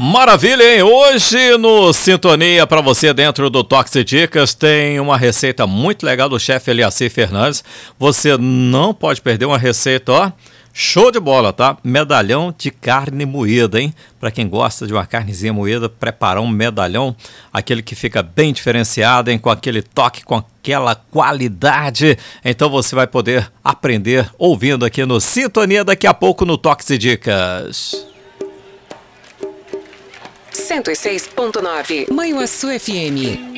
Maravilha, hein? Hoje no Sintonia para você dentro do Toque Dicas tem uma receita muito legal do chefe Eliacir Fernandes. Você não pode perder uma receita, ó. Show de bola, tá? Medalhão de carne moída, hein? Para quem gosta de uma carnezinha moída, preparar um medalhão, aquele que fica bem diferenciado, hein? Com aquele toque, com aquela qualidade. Então você vai poder aprender ouvindo aqui no Sintonia daqui a pouco no Toque Dicas. 106.9 Manhuaçu FM.